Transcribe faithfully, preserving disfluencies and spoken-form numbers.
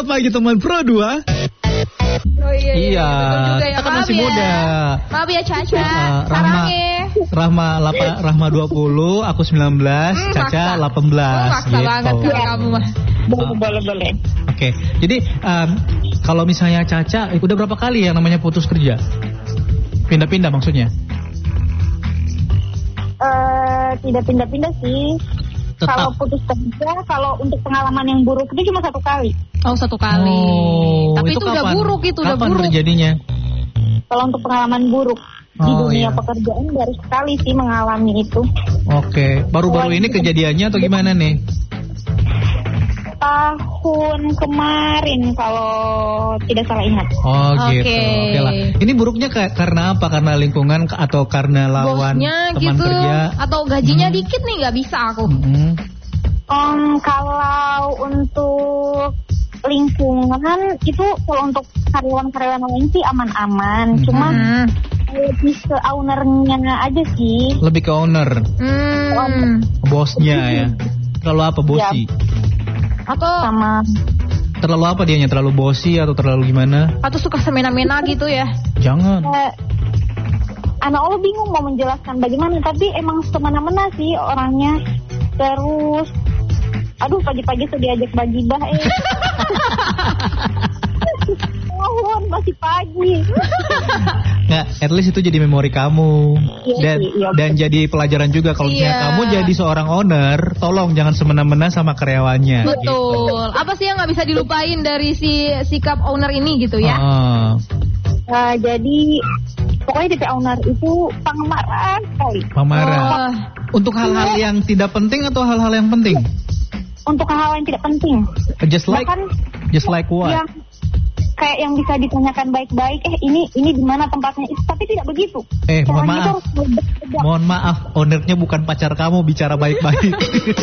pagi teman Pro dua. Oh iya, iya, Iya, juga ya. kita kan Maaf masih ya. muda. Maaf ya Caca. Uh, Rahma, Sarangnya. Rahma, lapa, Rahma dua puluh, aku sembilan belas, Hmm, Caca maksa. delapan belas. Oh, maksa banget kalau kamu mah. Boleh, boleh, boleh. Oke, jadi um, kalau misalnya Caca, udah berapa kali yang namanya putus kerja? Pindah-pindah maksudnya? Eh, tidak pindah-pindah sih. Tetap. Kalau putus kerja, kalau untuk pengalaman yang buruk itu cuma satu kali. Oh, satu kali. Oh, Tapi itu, itu udah kapan? buruk, itu udah Kapan buruk. terjadinya? Kalau untuk pengalaman buruk di Oh, dunia iya. pekerjaan baru sekali sih mengalami itu. Oke, baru-baru ini kejadiannya atau gimana nih? Tahun kemarin kalau tidak salah ingat. Oh gitu. Oke. Oke lah. Ini buruknya ka- karena apa? Karena lingkungan ka- atau karena lawan Bosnya teman gitu. kerja? Atau gajinya Hmm. dikit nih, nggak bisa aku. Hmm. Um, kalau untuk lingkungan itu, kalau untuk karyawan-karyawan lain sih aman-aman. Hmm. Cuma Hmm. lebih ke ownernya aja sih. Lebih ke owner, Hmm. bosnya ya. Terlalu apa bosi? Atau Sama Terlalu apa dianya? Terlalu bosi atau terlalu gimana? atau suka semena-mena gitu ya. Jangan. eh, anak Allah bingung mau menjelaskan bagaimana, tapi emang semena-mena sih orangnya. Terus aduh, pagi-pagi sudah diajak bagibah eh. Mohon, masih pagi. Nggak, at least itu jadi memori kamu. Iya Dan sih, iya. dan jadi pelajaran juga kalau misalnya Iya. kamu jadi seorang owner, tolong jangan semena-mena sama karyawannya. Betul. Apa sih yang nggak bisa dilupain dari si sikap owner ini gitu ya? Ah. Nah, jadi pokoknya D P owner itu pengemarah sekali. Pamarah. Oh. Untuk hal-hal yang tidak penting atau hal-hal yang penting? Untuk hal-hal yang tidak penting. Just like, Bahkan just like what? yang kayak yang bisa ditanyakan baik-baik, eh ini ini di mana tempatnya, itu, tapi tidak begitu. Eh, mohon Caranya itu maaf. harus berbeda. Mohon maaf, ownernya bukan pacar kamu, bicara baik-baik.